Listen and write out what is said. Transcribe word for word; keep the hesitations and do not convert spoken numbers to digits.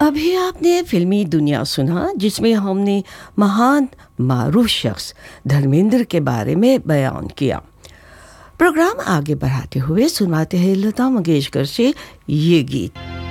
अभी आपने फिल्मी दुनिया सुना जिसमें हमने महान मारूफ शख्स धर्मेंद्र के बारे में बयान किया। प्रोग्राम आगे बढ़ाते हुए सुनाते हैं लता मंगेशकर से ये गीत।